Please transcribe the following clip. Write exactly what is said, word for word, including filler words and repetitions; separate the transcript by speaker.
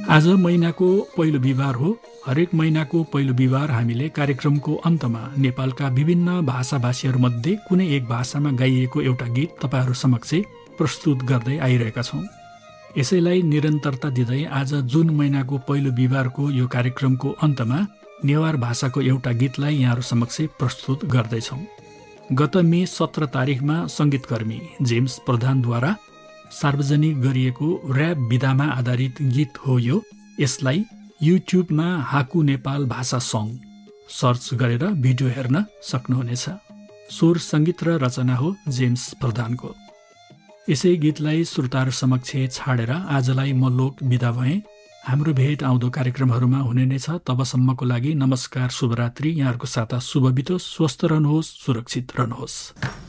Speaker 1: आज महिनाको पहिलो बिहिबार हो। हरेक महिनाको पहिलो बिहिबार हामीले कार्यक्रमको अन्तमा नेपालका विभिन्न भाषाभाषीहरूमध्ये कुनै एक भाषामा गाइएको एउटा गीत तपाईँहरू समक्ष प्रस्तुत गर्दै आइरहेका छौँ। यसैलाई निरन्तरता दिँदै आज जुन महिनाको पहिलो बिहिबारको यो कार्यक्रमको अन्तमा नेवार भाषाको एउटा गीतलाई यहाँहरू समक्ष प्रस्तुत गर्दैछौँ। गत मे सत्र तारिखमा सङ्गीतकर्मी जेम्स प्रधानद्वारा सार्वजनिक गरिएको ऱ्याप विधामा आधारित गीत हो यो। यसलाई युट्युबमा हाकु नेपाल भाषा सङ सर्च गरेर भिडियो हेर्न सक्नुहुनेछ। स्वर सङ्गीत र रचना हो जेम्स प्रधानको। यसै गीतलाई श्रोताहरू समक्ष छाडेर आजलाई म लोक बिदा भएँ। हाम्रो भेट आउँदो कार्यक्रमहरूमा हुने नै छ। तबसम्मको लागि नमस्कार, शुभरात्रि। यहाँहरूको साता शुभ बितोस्, स्वस्थ रहनुहोस्, सुरक्षित रहनुहोस्।